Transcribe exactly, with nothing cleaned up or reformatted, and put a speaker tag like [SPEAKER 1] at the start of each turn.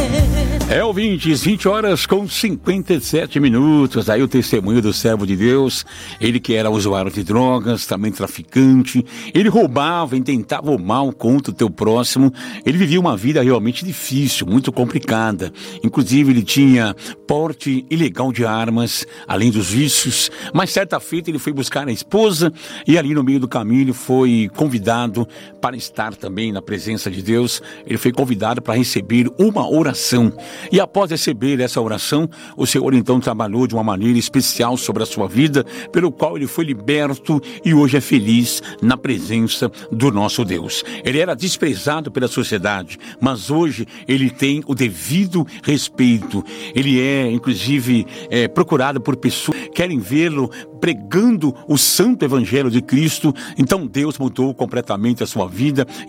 [SPEAKER 1] É, ouvintes, vinte horas com cinquenta e sete minutos, aí o testemunho do servo de Deus, ele que era usuário de drogas, também traficante, ele roubava e tentava o mal contra o teu próximo, ele vivia uma vida realmente difícil, muito complicada, inclusive ele tinha porte ilegal de armas, além dos vícios, mas certa feita ele foi buscar a esposa e ali no meio do caminho ele foi convidado para estar também na presença de Deus, ele foi convidado para receber uma oração. E após receber essa oração, o Senhor então trabalhou de uma maneira especial sobre a sua vida, pelo qual ele foi liberto e hoje é feliz na presença do nosso Deus. Ele era desprezado pela sociedade, mas hoje ele tem o devido respeito. Ele é, inclusive, é, procurado por pessoas que querem vê-lo pregando o santo evangelho de Cristo. Então Deus mudou completamente a sua vida.